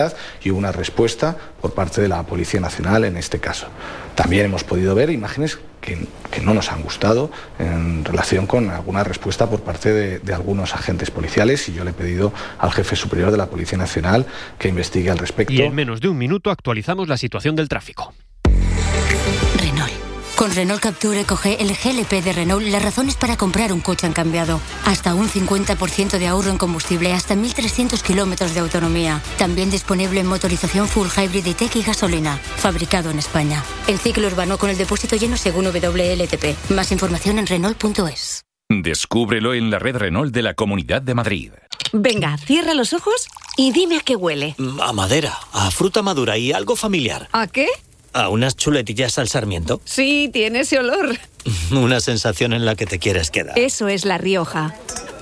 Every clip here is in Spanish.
y hubo una respuesta por parte de la Policía Nacional en este caso. También hemos podido ver imágenes que no nos han gustado en relación con alguna respuesta por parte de algunos agentes policiales, y yo le he pedido al jefe superior de la Policía Nacional que investigue al respecto. Y en menos de un minuto actualizamos la situación del tráfico. Renault. Con Renault Capture Eco-G, el GLP de Renault, las razones para comprar un coche han cambiado. Hasta un 50% de ahorro en combustible, hasta 1.300 kilómetros de autonomía. También disponible en motorización full hybrid y tech y gasolina. Fabricado en España. El ciclo urbano con el depósito lleno según WLTP. Más información en Renault.es. Descúbrelo en la red Renault de la Comunidad de Madrid. Venga, cierra los ojos y dime a qué huele. A madera, a fruta madura y algo familiar. ¿A qué? ¿A unas chuletillas al sarmiento? Sí, tiene ese olor. Una sensación en la que te quieres quedar. Eso es La Rioja.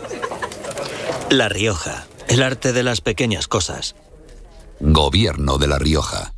La Rioja, el arte de las pequeñas cosas. Gobierno de La Rioja.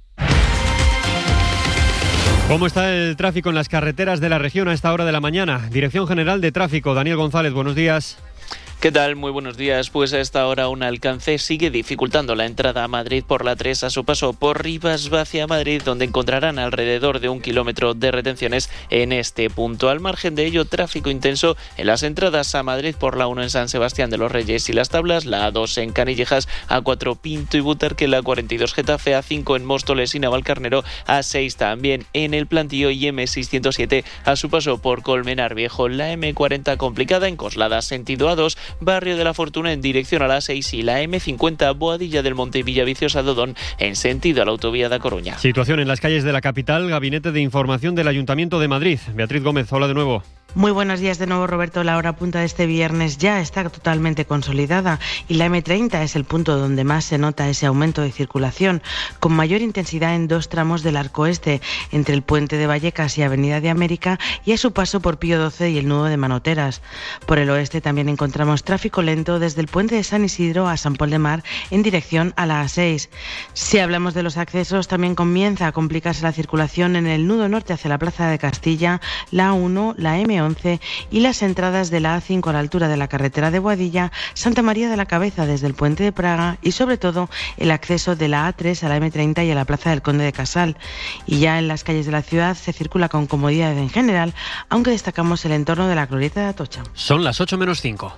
¿Cómo está el tráfico en las carreteras de la región a esta hora de la mañana? Dirección General de Tráfico, Daniel González, buenos días. ¿Qué tal? Muy buenos días. Pues a esta hora un alcance sigue dificultando la entrada a Madrid por la 3 a su paso por Rivas hacia Madrid, donde encontrarán alrededor de 1 kilómetro de retenciones en este punto. Al margen de ello, tráfico intenso en las entradas a Madrid por la 1 en San Sebastián de los Reyes y Las Tablas, la A2 en Canillejas, A4 Pinto y Butarque, la 42 Getafe, A5 en Móstoles y Navalcarnero, A6 también en el Plantío y M607 a su paso por Colmenar Viejo. La M40 complicada en Coslada sentido A2, Barrio de la Fortuna en dirección a la 6 y la M50 Boadilla del Monte y Villaviciosa Dodón en sentido a la autovía de Coruña. Situación en las calles de la capital, Gabinete de Información del Ayuntamiento de Madrid. Beatriz Gómez, hola de nuevo. Muy buenos días de nuevo, Roberto. La hora punta de este viernes ya está totalmente consolidada y la M30 es el punto donde más se nota ese aumento de circulación, con mayor intensidad en 2 tramos del Arco Este, entre el Puente de Vallecas y Avenida de América, y a su paso por Pío XII y el nudo de Manoteras. Por el oeste también encontramos tráfico lento desde el Puente de San Isidro a San Pol de Mar en dirección a la A6. Si hablamos de los accesos, también comienza a complicarse la circulación en el nudo norte hacia la Plaza de Castilla, la A1, la M11 y las entradas de la A5 a la altura de la carretera de Boadilla, Santa María de la Cabeza desde el Puente de Praga y sobre todo el acceso de la A3 a la M30 y a la Plaza del Conde de Casal. Y ya en las calles de la ciudad se circula con comodidad en general, aunque destacamos el entorno de la glorieta de Atocha. Son las 8 menos 5.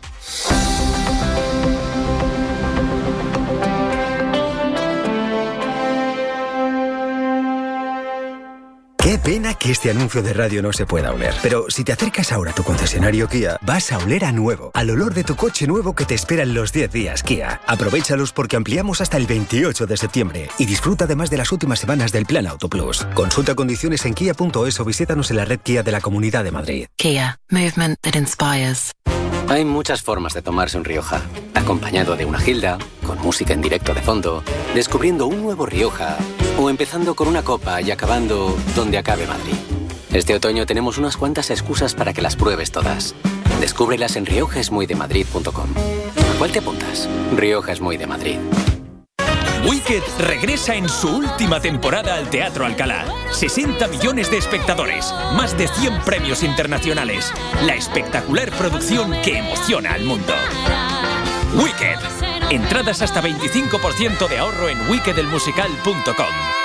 Qué pena que este anuncio de radio no se pueda oler. Pero si te acercas ahora a tu concesionario Kia, vas a oler a nuevo, al olor de tu coche nuevo que te espera en los 10 días Kia. Aprovéchalos porque ampliamos hasta el 28 de septiembre y disfruta además de las últimas semanas del Plan Auto Plus. Consulta condiciones en kia.es o visítanos en la red Kia de la Comunidad de Madrid. Kia, movement that inspires. Hay muchas formas de tomarse un Rioja. Acompañado de una gilda, con música en directo de fondo, descubriendo un nuevo Rioja, o empezando con una copa y acabando donde acabe Madrid. Este otoño tenemos unas cuantas excusas para que las pruebes todas. Descúbrelas en riojaesmuydemadrid.com. ¿A cuál te apuntas? Rioja es muy de Madrid. Wicked regresa en su última temporada al Teatro Alcalá. 60 millones de espectadores, más de 100 premios internacionales. La espectacular producción que emociona al mundo. Wicked. Entradas hasta 25% de ahorro en wickedelmusical.com.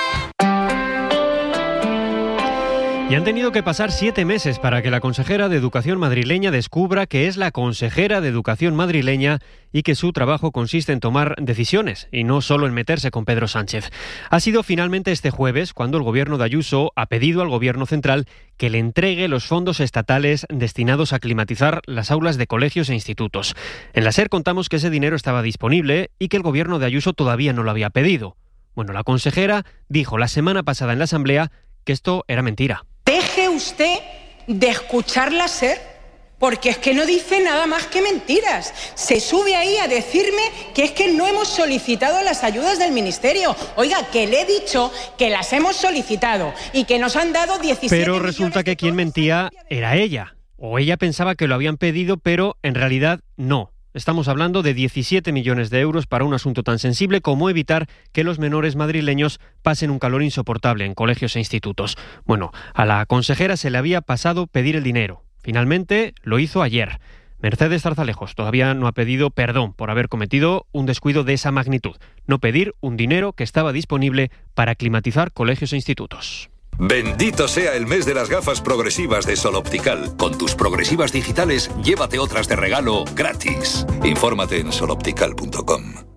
Y han tenido que pasar 7 meses para que la consejera de Educación madrileña descubra que es la consejera de Educación madrileña y que su trabajo consiste en tomar decisiones y no solo en meterse con Pedro Sánchez. Ha sido finalmente este jueves cuando el gobierno de Ayuso ha pedido al gobierno central que le entregue los fondos estatales destinados a climatizar las aulas de colegios e institutos. En la SER contamos que ese dinero estaba disponible y que el gobierno de Ayuso todavía no lo había pedido. Bueno, la consejera dijo la semana pasada en la Asamblea que esto era mentira. Deje usted de escuchar la SER, porque es que no dice nada más que mentiras. Se sube ahí a decirme que es que no hemos solicitado las ayudas del Ministerio. Oiga, que le he dicho que las hemos solicitado y que nos han dado 17 Pero resulta que quien mentía era ella. O ella pensaba que lo habían pedido, pero en realidad no. Estamos hablando de 17 millones de euros para un asunto tan sensible como evitar que los menores madrileños pasen un calor insoportable en colegios e institutos. Bueno, a la consejera se le había pasado pedir el dinero. Finalmente lo hizo ayer. Mercedes Zarzalejos todavía no ha pedido perdón por haber cometido un descuido de esa magnitud, no pedir un dinero que estaba disponible para climatizar colegios e institutos. Bendito sea el mes de las gafas progresivas de Sol Optical. Con tus progresivas digitales, llévate otras de regalo gratis. Infórmate en soloptical.com.